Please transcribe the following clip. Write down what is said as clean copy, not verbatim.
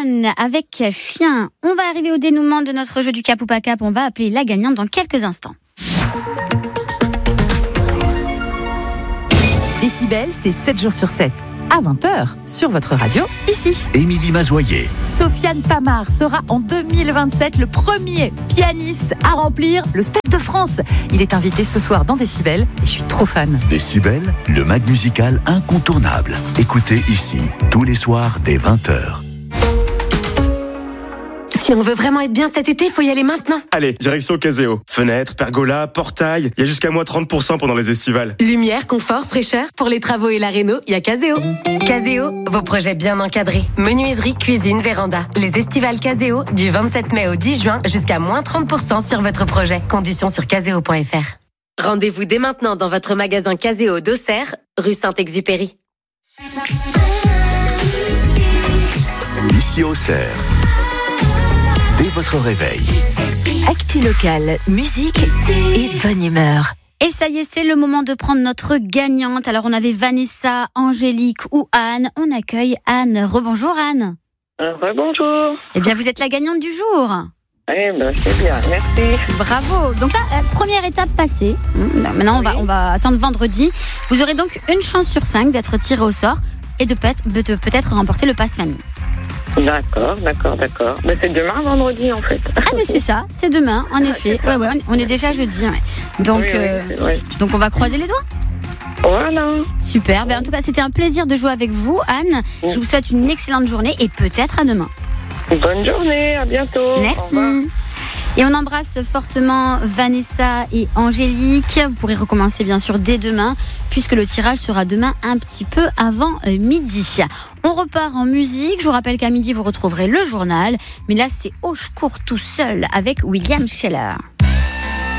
Anne avec Chien. On va arriver au dénouement de notre jeu du cap ou pas cap. On va appeler la gagnante dans quelques instants. Décibel, c'est 7 jours sur 7. À 20h, sur votre radio, ici. Émilie Mazoyer. Sofiane Pamar sera en 2027 le premier pianiste à remplir le Stade de France. Il est invité ce soir dans Décibel et je suis trop fan. Décibel, le mag musical incontournable. Écoutez ici, tous les soirs dès 20h. Si on veut vraiment être bien cet été, il faut y aller maintenant. Allez, direction Caseo. Fenêtres, pergola, portail, il y a jusqu'à moins 30% pendant les estivales. Lumière, confort, fraîcheur. Pour les travaux et la réno, il y a Caseo. Caseo, vos projets bien encadrés. Menuiserie, cuisine, véranda. Les estivales Caseo, du 27 mai au 10 juin, jusqu'à moins 30% sur votre projet. Conditions sur caseo.fr. Rendez-vous dès maintenant dans votre magasin Caseo d'Auxerre, rue Saint-Exupéry. Ici Auxerre. Dès votre réveil. Actu local, musique et bonne humeur. Et ça y est, c'est le moment de prendre notre gagnante. Alors on avait Vanessa, Angélique ou Anne. On accueille Anne. Rebonjour Anne. Rebonjour. Eh bien vous êtes la gagnante du jour. Eh ben c'est bien, merci. Bravo. Donc là, première étape passée. Maintenant on va attendre vendredi. Vous aurez donc une chance sur 5 d'être tiré au sort et de peut-être remporter le pass famille. D'accord. Mais c'est demain, vendredi, en fait. Ah, mais c'est ça, c'est demain, en effet. Ouais, on est déjà jeudi. Ouais. Donc, donc, on va croiser les doigts. Voilà. Super. En tout cas, c'était un plaisir de jouer avec vous, Anne. Je vous souhaite une excellente journée et peut-être à demain. Bonne journée, à bientôt. Merci. Et on embrasse fortement Vanessa et Angélique. Vous pourrez recommencer bien sûr dès demain, puisque le tirage sera demain un petit peu avant midi. On repart en musique. Je vous rappelle qu'à midi, vous retrouverez le journal. Mais là, c'est Au secours tout seul avec William Scheller.